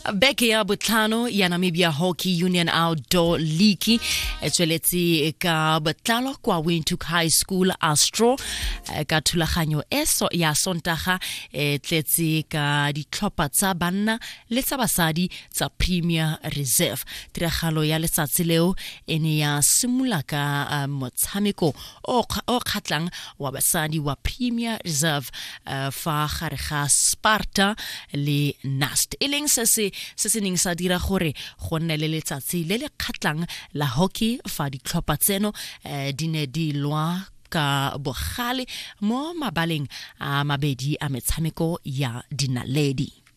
Beke ya botlhano ya Namibia Hockey Union Outdoor League tsweletse ka botlalo kwa Windhoek High School Astro ka thulaganyo ya Sontaga tletse ka ditlhopha tsa banna le tsa basadi tsa Premier Reserve. Tiragalo ya letsatsi leo ene ya simula ka motshameko o khatlang wa basadi wa Premier Reserve fa gare ga Sparta le Nast. Eleng se neng sa dira gore go nne le letsatsi le le khatlang la hockey fa ditlhopha tseno di ne di lwa ka bogale mo mabaleng a mabedi a metshameko ya dinaledi.